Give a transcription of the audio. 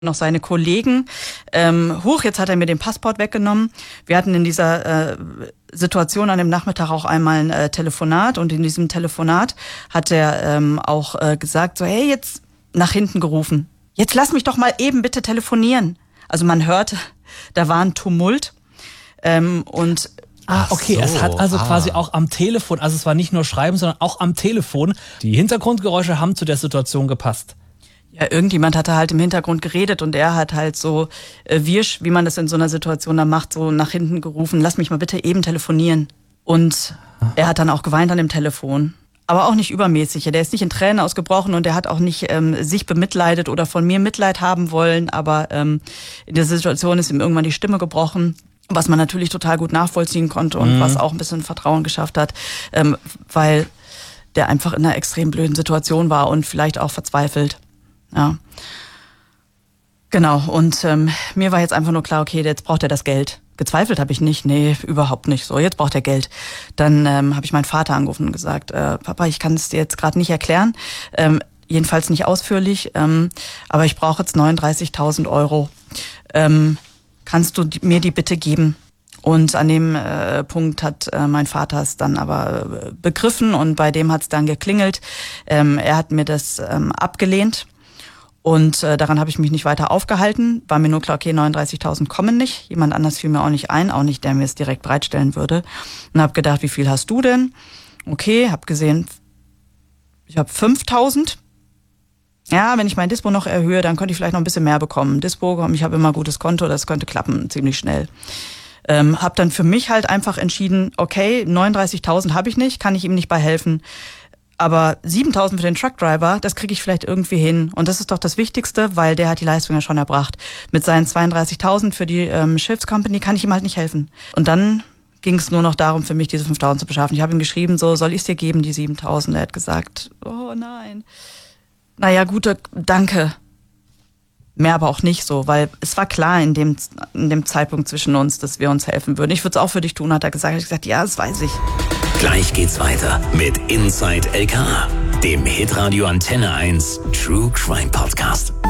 noch seine Kollegen. Jetzt hat er mir den Passport weggenommen. Wir hatten in dieser Situation an dem Nachmittag auch einmal ein Telefonat und in diesem Telefonat hat er auch gesagt, so hey, jetzt nach hinten gerufen. Jetzt lass mich doch mal eben bitte telefonieren. Also man hörte, da war ein Tumult und okay, so, es hat also quasi auch am Telefon, also es war nicht nur Schreiben, sondern auch am Telefon. Die Hintergrundgeräusche haben zu der Situation gepasst. Ja, irgendjemand hatte halt im Hintergrund geredet und er hat halt so wirsch, wie man das in so einer Situation dann macht, so nach hinten gerufen, lass mich mal bitte eben telefonieren. Und er hat dann auch geweint an dem Telefon. Aber auch nicht übermäßig. Der ist nicht in Tränen ausgebrochen und er hat auch nicht sich bemitleidet oder von mir Mitleid haben wollen. Aber in der Situation ist ihm irgendwann die Stimme gebrochen, was man natürlich total gut nachvollziehen konnte und was auch ein bisschen Vertrauen geschafft hat, weil der einfach in einer extrem blöden Situation war und vielleicht auch verzweifelt. Ja, genau. Und mir war jetzt einfach nur klar, okay, jetzt braucht er das Geld. Gezweifelt habe ich nicht, nee, überhaupt nicht. So, jetzt braucht er Geld. Dann habe ich meinen Vater angerufen und gesagt, Papa, ich kann es dir jetzt gerade nicht erklären, jedenfalls nicht ausführlich, aber ich brauche jetzt 39.000 Euro. Kannst du mir die bitte geben? Und an dem Punkt hat mein Vater es dann aber begriffen und bei dem hat es dann geklingelt. Er hat mir das abgelehnt. Und daran habe ich mich nicht weiter aufgehalten. War mir nur klar, okay, 39.000 kommen nicht. Jemand anders fiel mir auch nicht ein, auch nicht, der mir es direkt bereitstellen würde. Und habe gedacht, wie viel hast du denn? Okay, habe gesehen, ich habe 5.000. Ja, wenn ich mein Dispo noch erhöhe, dann könnte ich vielleicht noch ein bisschen mehr bekommen. Dispo, ich habe immer ein gutes Konto, das könnte klappen, ziemlich schnell. Habe dann für mich halt einfach entschieden, okay, 39.000 habe ich nicht, kann ich ihm nicht bei helfen. Aber 7.000 für den Truckdriver, das kriege ich vielleicht irgendwie hin. Und das ist doch das Wichtigste, weil der hat die Leistung ja schon erbracht. Mit seinen 32.000 für die Schiffscompany kann ich ihm halt nicht helfen. Und dann ging es nur noch darum, für mich diese 5.000 zu beschaffen. Ich habe ihm geschrieben, so, soll ich es dir geben, die 7.000? Er hat gesagt, oh nein. Naja, gut, danke. Mehr aber auch nicht so, weil es war klar in dem Zeitpunkt zwischen uns, dass wir uns helfen würden. Ich würde es auch für dich tun, hat er gesagt. Ich habe gesagt, ja, das weiß ich. Gleich geht's weiter mit Inside LKA, dem Hitradio Antenne 1 True Crime Podcast.